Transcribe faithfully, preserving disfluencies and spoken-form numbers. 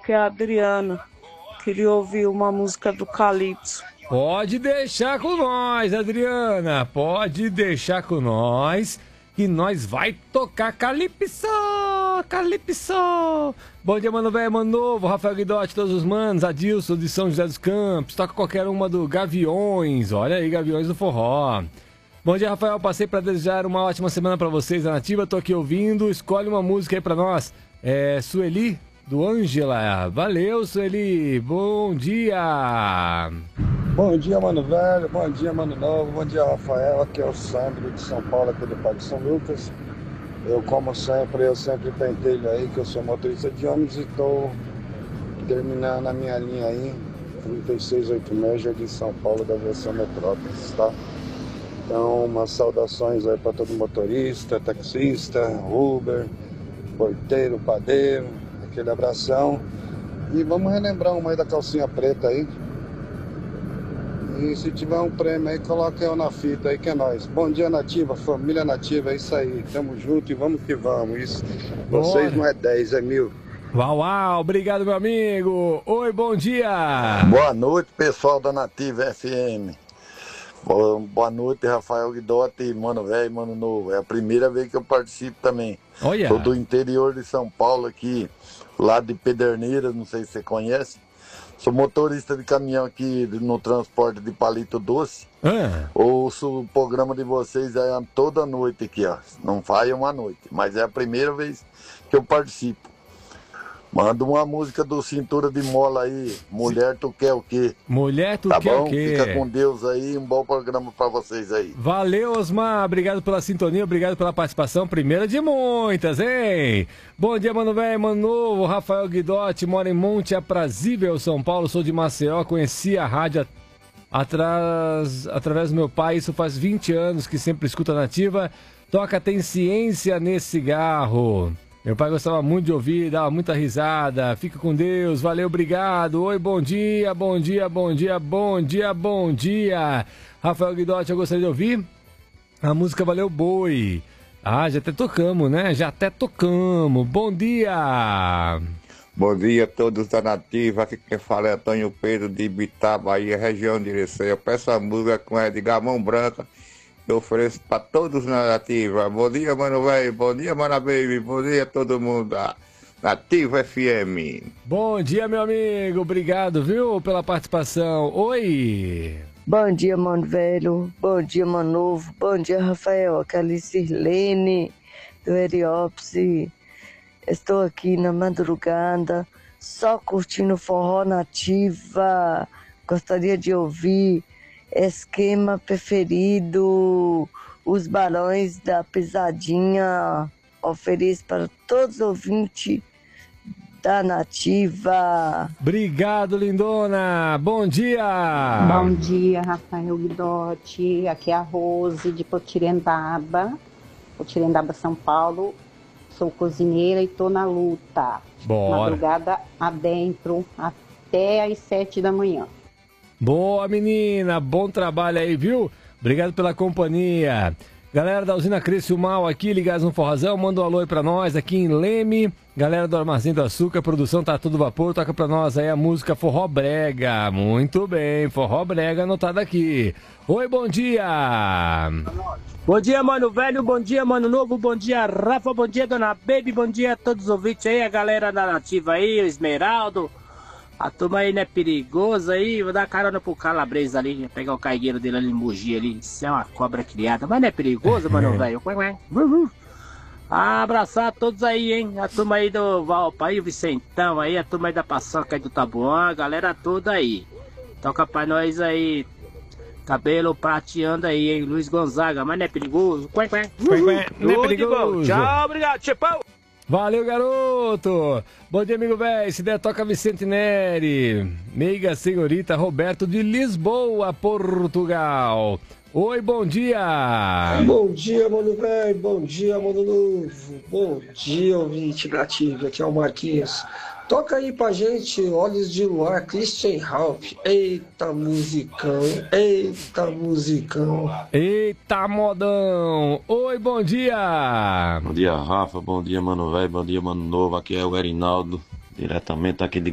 aqui é a Adriana. Queria ouvir uma música do Calypso. Pode deixar com nós, Adriana. Pode deixar com nós. Que nós vai tocar Calypso, Calypso. Bom dia, mano velho, mano novo, Rafael Guidotti, todos os manos, Adilson de São José dos Campos, toca qualquer uma do Gaviões, olha aí, Gaviões do Forró. Bom dia, Rafael, passei para desejar uma ótima semana para vocês, a Nativa, tô aqui ouvindo, escolhe uma música aí para nós, é Sueli, do Ângela, valeu, Sueli, bom dia. Bom dia, mano velho, bom dia, mano novo, bom dia, Rafael, aqui é o Sandro de São Paulo, aqui do Parque São Lucas. Eu, como sempre, eu sempre pentelho aí, que eu sou motorista de ônibus e estou terminando a minha linha aí, trinta e seis oitenta e seis, Jardim São Paulo, da versão Metrópolis, tá? Então, umas saudações aí para todo motorista, taxista, Uber, porteiro, padeiro, aquele abração. E vamos relembrar uma aí da calcinha preta aí. E se tiver um prêmio aí, coloca eu na fita aí, que é nóis. Bom dia, Nativa, família Nativa, é isso aí. Tamo junto e vamos que vamos. Isso. Vocês não é dez, é mil. Uau, uau, obrigado, meu amigo. Oi, bom dia. Boa noite, pessoal da Nativa F M. Boa noite, Rafael Guidotti, mano velho, mano novo. É a primeira vez que eu participo também. Olha. Sou do interior de São Paulo aqui, lá de Pederneiras, não sei se você conhece. Sou motorista de caminhão aqui no transporte de palito doce. Ah. Ouço o programa de vocês aí toda noite aqui, ó. Não falha uma noite, mas é a primeira vez que eu participo. Manda uma música do Cintura de Mola aí. Mulher, tu quer o quê? Mulher, tu tá quer bom? o quê? Fica com Deus aí. Um bom programa pra vocês aí. Valeu, Osmar. Obrigado pela sintonia, obrigado pela participação. Primeira de muitas, hein? Bom dia, mano velho, mano novo. Rafael Guidotti, mora em Monte Aprazível, São Paulo. Sou de Maceió. Conheci a rádio atras... através do meu pai. Isso faz vinte anos que sempre escuta a Nativa. Toca Tem Ciência nesse cigarro. Meu pai gostava muito de ouvir, dava muita risada. Fica com Deus, valeu, obrigado. Oi, bom dia, bom dia, bom dia, bom dia, bom dia. Rafael Guidotti, eu gostaria de ouvir a música Valeu Boi. Ah, já até tocamos, né? Já até tocamos. Bom dia. Bom dia a todos da Nativa. Aqui quem fala é Antônio Pedro de Ibitá, Bahia, região de Irecê. Eu peço a música com Edgar Mão Branca. Eu ofereço para todos na Nativa. Bom dia, mano velho. Bom dia, mana baby. Bom dia a todo mundo da Nativa F M. Bom dia, meu amigo. Obrigado, viu, pela participação. Oi. Bom dia, mano velho. Bom dia, mano novo. Bom dia, Rafael. Aqui é a Sirlene, do Heliópolis. Estou aqui na madrugada, só curtindo forró Nativa. Gostaria de ouvir Esquema Preferido, os balões da pisadinha. Ofereço para todos os ouvintes da Nativa. Obrigado, lindona. Bom dia. Bom dia, Rafael Guidotti. Aqui é a Rose de Potirendaba, Potirendaba, São Paulo. Sou cozinheira e tô na luta. Bora. Madrugada adentro até às sete da manhã. Boa, menina, bom trabalho aí, viu? Obrigado pela companhia. Galera da usina Cresce Mal aqui, ligados no Forrazão, manda um alô aí pra nós aqui em Leme. Galera do Armazém do Açúcar, a produção tá tudo vapor, toca pra nós aí a música Forró Brega. Muito bem, Forró Brega anotada aqui. Oi, bom dia. Bom dia, mano velho, bom dia, mano novo, bom dia, Rafa, bom dia, dona Baby, bom dia a todos os ouvintes aí, a galera da Nativa aí, o Esmeraldo. A turma aí não é perigoso aí, vou dar carona pro Calabresa ali, pegar o caigueiro dele ali em Mogi ali. Isso é uma cobra criada, mas não é perigoso, mano, velho. Abraçar a todos aí, hein? A turma aí do Valpa aí, o Vicentão aí, a turma aí da Paçoca aí do Tabuão, a galera toda aí. Toca pra nós aí, cabelo prateando aí, hein? Luiz Gonzaga, mas não é perigoso? Quen, quen. Quen, quen. Não é perigoso. Tchau, obrigado, Chepão. Valeu, garoto! Bom dia, amigo velho. Se der, toca Vicente Neri. Meiga senhorita Roberto de Lisboa, Portugal. Oi, bom dia! Bom dia, mano velho. Bom dia, mano novo. Bom dia, ouvinte Nativa. Aqui é o Marquinhos. Toca aí pra gente Olhos de Luar, Christian Ralph. Eita musicão, eita musicão. Eita modão. Oi, bom dia. Bom dia, Rafa. Bom dia, mano velho. Bom dia, mano novo. Aqui é o Erinaldo, diretamente aqui de